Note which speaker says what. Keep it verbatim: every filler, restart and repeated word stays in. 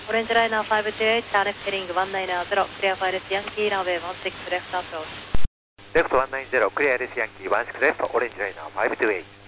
Speaker 1: オレンジライナーファイブツーエイト、ターネックヘリングワンナインゼロ、クリアファイレスヤンキーランウェイワンシックスレフトアプローチ。
Speaker 2: レフトワンナインゼロ、クリアですヤンキーワンシックスレフト、オレンジライナーファイブツーエイト。